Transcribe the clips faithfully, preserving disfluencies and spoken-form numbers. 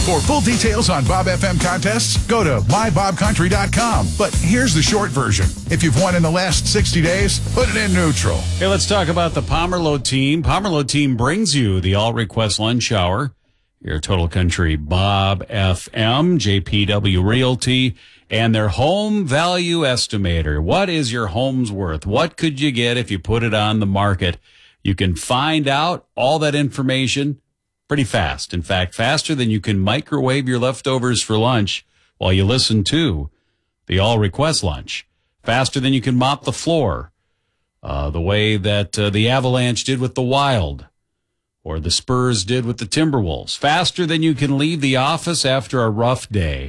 For full details on Bob F M contests, go to my bob country dot com. But here's the short version. If you've won in the last sixty days, put it in neutral. Hey, let's talk about the Pomerleau team. Pomerleau team brings you the All Request Lunch Hour. Your Total Country Bob F M, J P W Realty, and their home value estimator. What is your home's worth? What could you get if you put it on the market? You can find out all that information pretty fast. In fact, faster than you can microwave your leftovers for lunch while you listen to the All Request Lunch. Faster than you can mop the floor, uh, the way that uh, the Avalanche did with the Wild, or the Spurs did with the Timberwolves. Faster than you can leave the office after a rough day.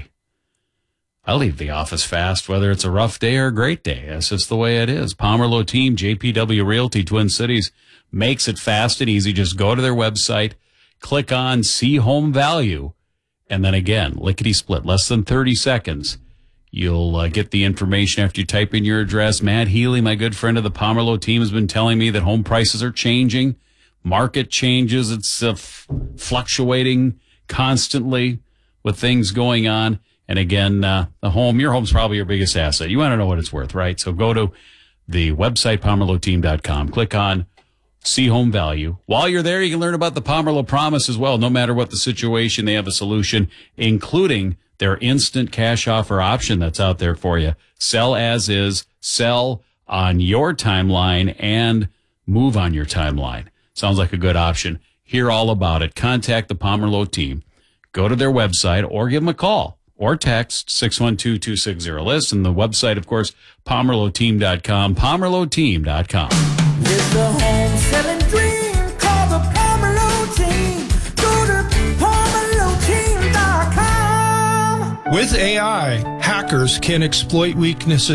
I leave the office fast, whether it's a rough day or a great day. That's just the way it is. Pomerleau team, J P W Realty, Twin Cities, makes it fast and easy. Just go to their website, click on See Home Value, and then again, lickety-split, less than thirty seconds. You'll uh, get the information after you type in your address. Matt Healy, my good friend of the Pomerleau team, has been telling me that home prices are changing. Market changes. It's uh, f- fluctuating constantly with things going on. And again, uh, the home, your home's probably your biggest asset. You want to know what it's worth, right? So go to the website, pomerleau team dot com. Click on See Home Value. While you're there, you can learn about the Pomerleau Promise as well. No matter what the situation, they have a solution, including their instant cash offer option that's out there for you. Sell as is, sell on your timeline, and move on your timeline. Sounds like a good option. Hear all about it. Contact the Pomerleau team. Go to their website or give them a call or text six one two, two six zero, list. And the website, of course, pomerleau team dot com, pomerleau team dot com. It's the home selling dream. Call the Pomerleau team. Go to pomerleau team dot com. With A I, hackers can exploit weaknesses